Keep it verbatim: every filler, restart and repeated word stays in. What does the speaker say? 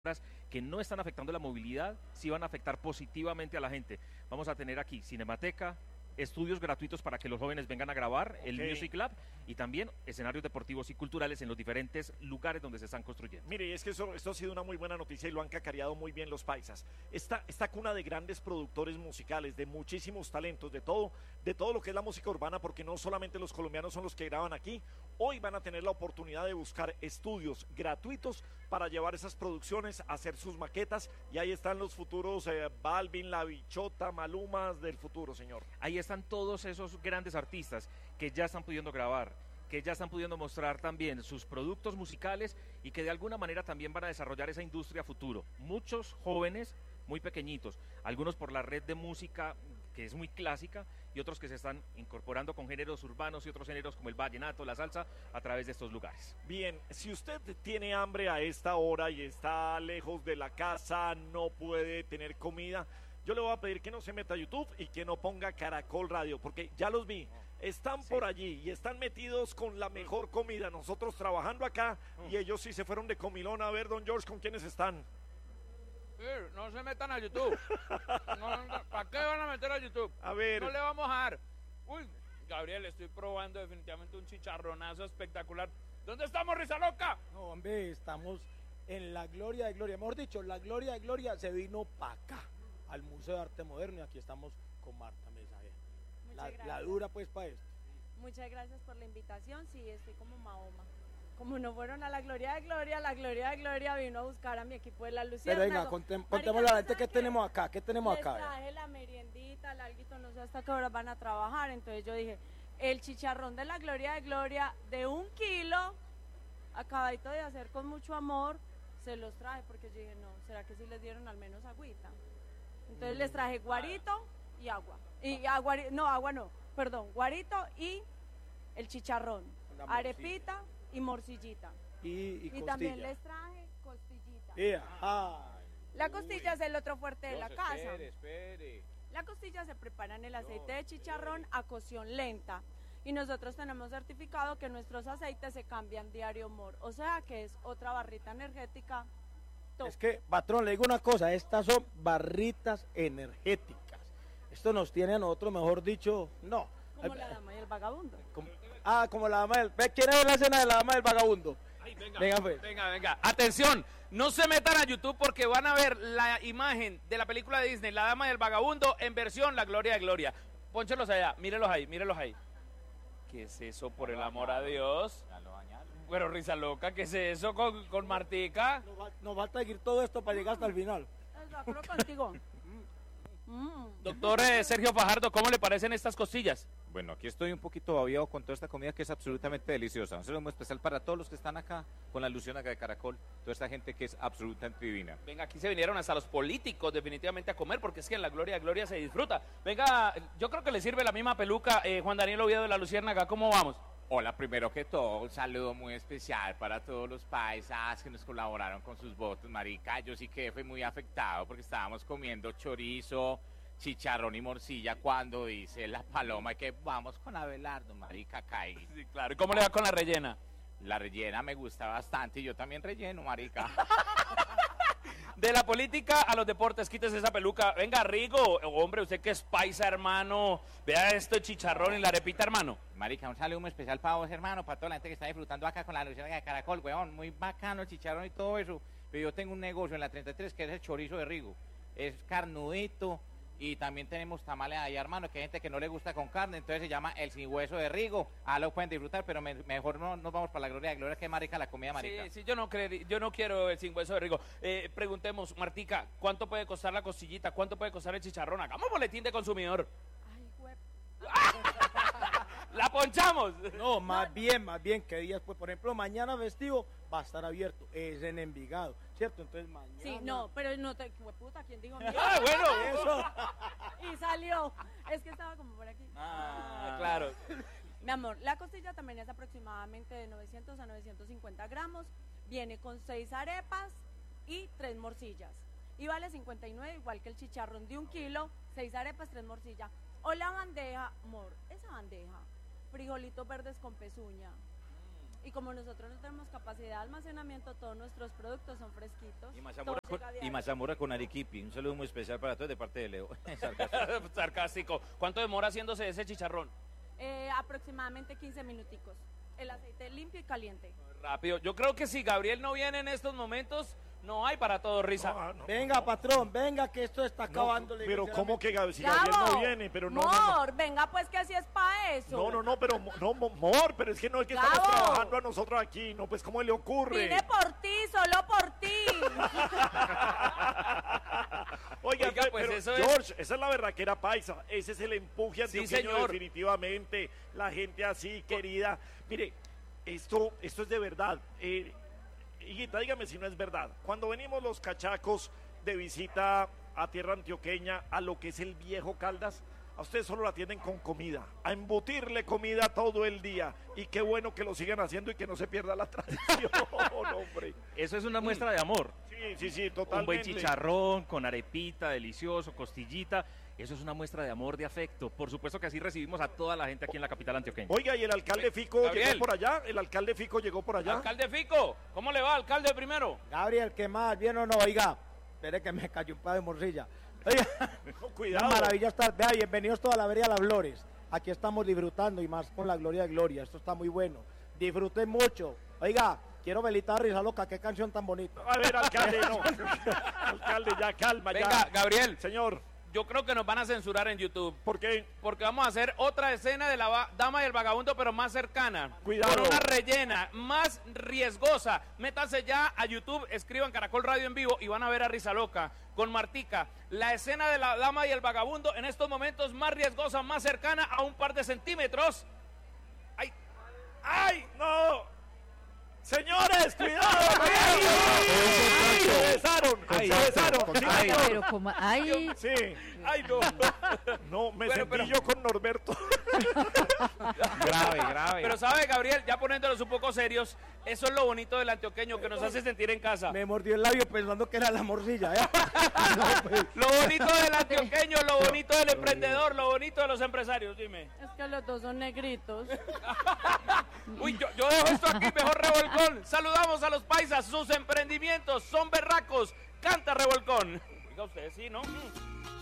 que no están afectando la movilidad, sí van a afectar positivamente a la gente. Vamos a tener aquí Cinemateca, estudios gratuitos para que los jóvenes vengan a grabar, okay. El Music Lab, y también escenarios deportivos y culturales en los diferentes lugares donde se están construyendo. Mire, y es que eso, esto ha sido una muy buena noticia y lo han cacareado muy bien los paisas. Esta, esta cuna de grandes productores musicales, de muchísimos talentos, de todo, de todo lo que es la música urbana, porque no solamente los colombianos son los que graban aquí, hoy van a tener la oportunidad de buscar estudios gratuitos para llevar esas producciones, hacer sus maquetas, y ahí están los futuros eh, Balvin, La Bichota, Malumas del futuro, señor. Ahí están todos esos grandes artistas que ya están pudiendo grabar, que ya están pudiendo mostrar también sus productos musicales y que de alguna manera también van a desarrollar esa industria futuro. Muchos jóvenes muy pequeñitos, algunos por la red de música que es muy clásica y otros que se están incorporando con géneros urbanos y otros géneros como el vallenato, la salsa, a través de estos lugares. Bien, si usted tiene hambre a esta hora y está lejos de la casa, no puede tener comida, yo le voy a pedir que no se meta a YouTube y que no ponga Caracol Radio, porque ya los vi, están sí. por allí y están metidos con la mejor comida, nosotros trabajando acá y ellos sí se fueron de comilón. A ver, don George, ¿con quiénes están? No se metan a YouTube. No, no, ¿para qué van a meter a YouTube? A ver. No le vamos a dar. Uy, Gabriel, estoy probando definitivamente un chicharronazo espectacular. ¿Dónde estamos, Risa Loca? No, hombre, estamos en la gloria de gloria. Mejor dicho, la gloria de gloria se vino para acá, al Museo de Arte Moderno, y aquí estamos con Marta Mesa. La, la dura, pues, para esto. Muchas gracias por la invitación. Sí, estoy como Mahoma. Como no fueron a la gloria de gloria, la gloria de gloria vino a buscar a mi equipo de la Luciérnaga. Pero venga, contem, contémosle a la gente qué tenemos acá, qué tenemos les acá. Les traje la meriendita, el alguito, no sé hasta qué hora van a trabajar, entonces yo dije, el chicharrón de la gloria de gloria de un kilo, acabadito de hacer con mucho amor, se los traje porque yo dije, no, ¿será que sí les dieron al menos agüita? Entonces mm. les traje guarito y agua, y agua, no, agua no, perdón, guarito y el chicharrón, arepita y morcillita. Y, y, y también les traje costillita. Yeah. Ah. La costilla Uy. es el otro fuerte de Dios, la casa. Espere, espere. La costilla se prepara en el aceite de chicharrón a cocción lenta. Y nosotros tenemos certificado que nuestros aceites se cambian diario mor. O sea que es otra barrita energética. Top. Es que, patrón, le digo una cosa, estas son barritas energéticas. Esto nos tiene a nosotros, mejor dicho, no. Como la dama y el vagabundo. Como, ah, como la dama del... ¿Quiere ver la escena de la dama del vagabundo? Ay, venga, venga, pues. venga, venga. Atención, no se metan a YouTube porque van a ver la imagen de la película de Disney, La Dama del Vagabundo, en versión La Gloria de Gloria. Pónchelos allá, mírenlos ahí, mírenlos ahí. ¿Qué es eso, por el amor a Dios? Ya lo bañaron. Bueno, Risa Loca, ¿qué es eso con, con Martica? Nos va, nos va a seguir todo esto para llegar hasta el final. Lo contigo. Mm. Doctor eh, Sergio Fajardo, ¿cómo le parecen estas costillas? Bueno, aquí estoy un poquito babiado con toda esta comida que es absolutamente deliciosa. Un saludo muy especial para todos los que están acá con la Luciérnaga de Caracol, toda esta gente que es absolutamente divina. Venga, aquí se vinieron hasta los políticos definitivamente a comer, porque es que en la gloria de gloria se disfruta. Venga, yo creo que le sirve la misma peluca, eh, Juan Daniel Oviedo de la Luciérnaga, ¿cómo vamos? Hola, primero que todo, un saludo muy especial para todos los paisas que nos colaboraron con sus votos, marica. Yo sí que fui muy afectado porque estábamos comiendo chorizo, chicharrón y morcilla cuando dice la paloma que vamos con Abelardo, marica, caí. Sí, claro. ¿Y cómo le va con la rellena? La rellena me gusta bastante y yo también relleno, marica. De la política a los deportes, quítese esa peluca. Venga, Rigo, hombre, usted que es paisa, hermano. Vea esto, chicharrón y la arepita, hermano. Marica, un saludo muy especial para vos, hermano, para toda la gente que está disfrutando acá con la Luciérnaga de Caracol, weón. Muy bacano el chicharrón y todo eso. Pero yo tengo un negocio en la treinta y tres que es el chorizo de Rigo. Es carnudito. Y también tenemos tamales ahí, hermano, que hay gente que no le gusta con carne, entonces se llama el sin hueso de Rigo. Ah, lo pueden disfrutar, pero me, mejor no nos vamos para la gloria de gloria, que marica la comida, marica. Sí, sí, yo no, creerí, yo no quiero el sin hueso de Rigo. Eh, preguntemos, Martica, ¿cuánto puede costar la costillita? ¿Cuánto puede costar el chicharrón? Hagamos boletín de consumidor. Ay, güey. ¡La ponchamos! No, más no. bien, más bien, que días, pues, por ejemplo, mañana festivo va a estar abierto, es en Envigado, ¿cierto? Entonces mañana... Sí, no, pero no te... Puta, ¿quién dijo? ¡Ah, bueno! Eso. Y salió. Es que estaba como por aquí. Ah, claro. Mi amor, la costilla también es aproximadamente de novecientos a novecientos cincuenta gramos, viene con seis arepas y tres morcillas. Y vale cincuenta y nueve, igual que el chicharrón de un kilo, seis arepas, tres morcillas. O la bandeja, amor, esa bandeja, frijolitos verdes con pezuña. Y como nosotros no tenemos capacidad de almacenamiento, todos nuestros productos son fresquitos. Y mazamorra todo con, llega y diario. mazamorra con arequipe. Un saludo muy especial para todos de parte de Leo. Sarcástico. Sarcástico. ¿Cuánto demora haciéndose ese chicharrón? Eh, aproximadamente quince minuticos. El aceite limpio y caliente. Rápido. Yo creo que si Gabriel no viene en estos momentos, no hay para todo risa. Ah, no, Venga, patrón, venga, que esto está no, acabando. pero ¿cómo que Gab- si Gabo, Gabriel no viene? Pero no, no, no. Mor, venga pues que así es para eso. No, no, no, pero mo- no, mo- Mor, pero es que no es que estamos Gabo. trabajando a nosotros aquí, no, pues ¿cómo le ocurre? Vine por ti, solo por ti. Oiga, Oiga, pe- pues pero, eso es- George, esa es la berraquera paisa, ese es el empuje Sí, antioqueño señor. definitivamente, la gente así querida. Mire, esto, esto es de verdad. Eh, Higuita, dígame si no es verdad. Cuando venimos los cachacos de visita a tierra antioqueña, a lo que es el viejo Caldas, a ustedes solo la atienden con comida, a embutirle comida todo el día. Y qué bueno que lo sigan haciendo y que no se pierda la tradición, hombre. Eso es una muestra de amor. Sí, sí, sí, Un totalmente. buen chicharrón con arepita, delicioso, costillita. Eso es una muestra de amor, de afecto. Por supuesto que así recibimos a toda la gente aquí en la capital antioqueña. Oiga, ¿y el alcalde Fico Gabriel. llegó por allá? ¿El alcalde Fico llegó por allá? Alcalde Fico, ¿cómo le va, alcalde, primero? Gabriel, ¿qué más? ¿Bien o no? Oiga, espere que me cayó un pedazo de morcilla. Oiga, No, una cuidado. maravilla estar. Vea, bienvenidos toda la Vereda Las Flores. Aquí estamos disfrutando y más con la gloria de gloria. Esto está muy bueno. Disfruten mucho. Oiga, quiero Velita Risa Loca, qué canción tan bonita. A ver, alcalde, no. Alcalde, ya calma, Venga, ya. Gabriel, Señor, yo creo que nos van a censurar en YouTube. ¿por qué? Porque vamos a hacer otra escena de la va- dama y el vagabundo, pero más cercana. Cuidado. Con una rellena, más riesgosa. Métanse ya a YouTube, escriban Caracol Radio en vivo y van a ver a Risa Loca con Martica. La escena de la dama y el vagabundo en estos momentos más riesgosa, más cercana a un par de centímetros. ¡Ay! ¡Ay! ¡No! Señores, cuidado. ¡Ay! Se besaron, Ay, se besaron. Sí, ay. señor. Pero como, ay, Sí. ¡Ay, no! No, me Bueno, sentí pero- yo con Norberto. grave, grave. Pero sabe, Gabriel, ya poniéndolos un poco serios, eso es lo bonito del antioqueño, que nos hace sentir en casa. Me mordió el labio pensando que era la morcilla. ¿eh? No, pues, Lo bonito del antioqueño, lo bonito del emprendedor, lo bonito de los empresarios, dime. Es que los dos son negritos. Uy, yo, yo dejo esto aquí, mejor revolcón. Saludamos a los paisas, sus emprendimientos son berracos. Canta revolcón. Diga usted, sí, ¿no? Mm.